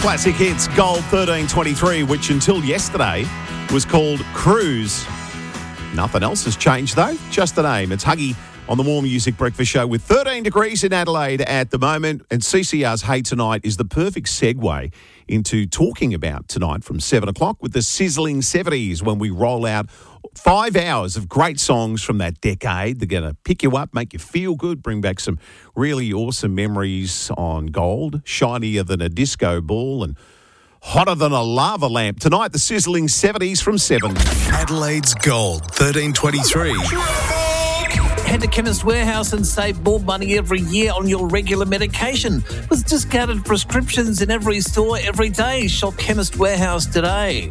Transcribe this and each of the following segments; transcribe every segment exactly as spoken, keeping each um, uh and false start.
Classic Hits Gold thirteen twenty-three, which until yesterday was called Cruise. Nothing else has changed though, just the name. It's Huggy on the More Music Breakfast Show with thirteen degrees in Adelaide at the moment, and C C R's Hey Tonight is the perfect segue into talking about tonight from seven o'clock with the sizzling seventies when we roll out five hours of great songs from that decade. They're going to pick you up, make you feel good, bring back some really awesome memories on gold, shinier than a disco ball and hotter than a lava lamp. Tonight, the sizzling seventies from seven. Adelaide's Gold, thirteen twenty-three. Head to Chemist Warehouse and save more money every year on your regular medication with discounted prescriptions in every store every day. Shop Chemist Warehouse today.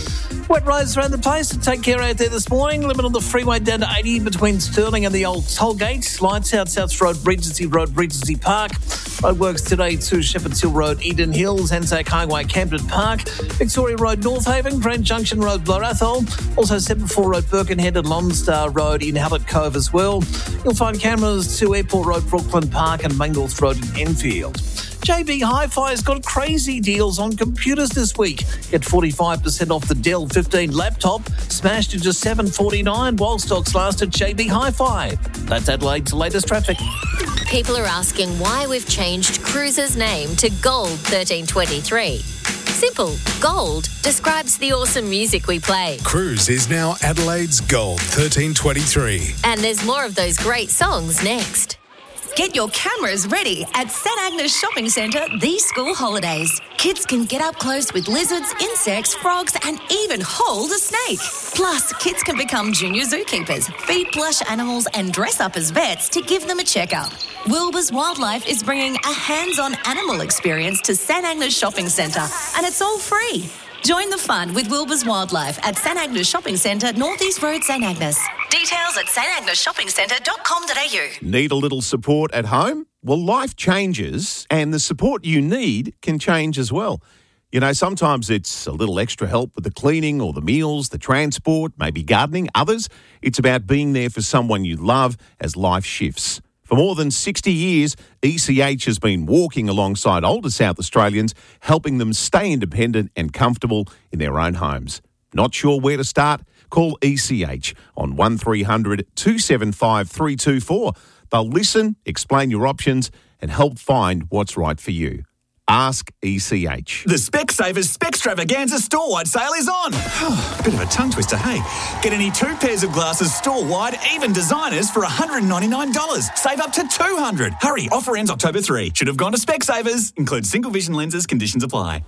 Wet roads around the place to take care out there this morning. Limit on the freeway down to eighty between Stirling and the old toll gate. Lights out South Road, Regency Road, Regency Park. Roadworks today to Shepherd's Hill Road, Eden Hills, Anzac Highway, Camden Park. Victoria Road, North Haven, Grand Junction Road, Blarathol. Also seven four Road, Birkenhead and Lonstar Road in Hallett Cove as well. You'll find cameras to Airport Road, Brooklyn Park and Mangles Road in Enfield. J B Hi-Fi has got crazy deals on computers this week. Get forty-five percent off the Dell fifteen laptop, smashed to just seven forty-nine while stocks last at J B Hi-Fi. That's Adelaide's latest traffic. People are asking why we've changed Cruise's name to Gold thirteen twenty-three. Simple. Gold describes the awesome music we play. Cruise is now Adelaide's Gold, thirteen twenty-three. And there's more of those great songs next. Get your cameras ready at St Agnes Shopping Centre these school holidays. Kids can get up close with lizards, insects, frogs and even hold a snake. Plus, kids can become junior zookeepers, feed plush animals and dress up as vets to give them a checkup. Wilbur's Wildlife is bringing a hands-on animal experience to St Agnes Shopping Centre and it's all free. Join the fun with Wilbur's Wildlife at St Agnes Shopping Centre, North East Road, St Agnes. Details at s t agnes shopping centre dot com dot a u. Need a little support at home? Well, life changes and the support you need can change as well. You know, sometimes it's a little extra help with the cleaning or the meals, the transport, maybe gardening. Others, it's about being there for someone you love as life shifts. For more than sixty years, E C H has been walking alongside older South Australians, helping them stay independent and comfortable in their own homes. Not sure where to start? Call E C H on one three hundred two seven five three two four. They'll listen, explain your options and help find what's right for you. Ask E C H. The Specsavers Spextravaganza store-wide sale is on. Bit of a tongue twister, hey? Get any two pairs of glasses store-wide, even designers, for one hundred ninety-nine dollars. Save up to two hundred dollars. Hurry, offer ends October third. Should have gone to Specsavers. Includes single vision lenses, conditions apply.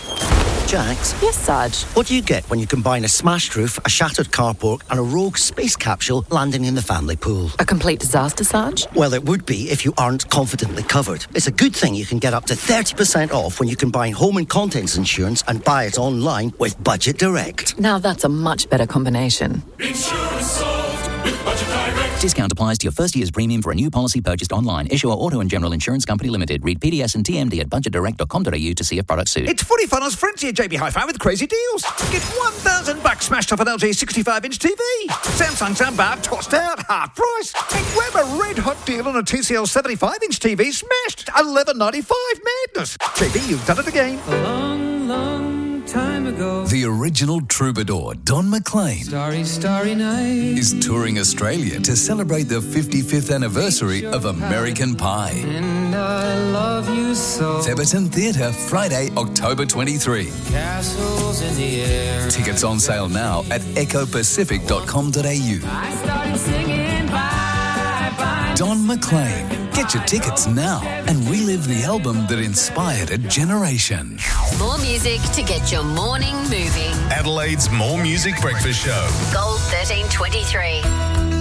Jax? Yes, Sarge? What do you get when you combine a smashed roof, a shattered carport and a rogue space capsule landing in the family pool? A complete disaster, Sarge? Well, it would be if you aren't confidently covered. It's a good thing you can get up to thirty percent off when you combine home and contents insurance and buy it online with Budget Direct. Now that's a much better combination. Insurance solved with Budget Direct. Discount applies to your first year's premium for a new policy purchased online. Issuer Auto and General Insurance Company Limited. Read P D S and T M D at budget direct dot com dot a u to see if products suit. It's Footy Funnels Frenzy at J B Hi-Fi with crazy deals. Get one thousand bucks smashed off an L G sixty-five inch T V. Samsung soundbar tossed out, half price. And grab a red hot deal on a T C L seventy-five inch T V smashed. eleven ninety-five madness. J B, you've done it again. A long, long time ago. The original troubadour, Don McLean, Starry, starry night. is touring Australia to celebrate the fifty-fifth anniversary of American Pie. And I love you so. Theberton Theatre, Friday, October twenty-third. Castles in the air. Tickets on sale now at echo pacific dot com dot a u. I started singing bye, bye. Don McLean. Get your tickets now and relive the album that inspired a generation. More music to get your morning moving. Adelaide's More Music Breakfast Show. Gold thirteen twenty-three.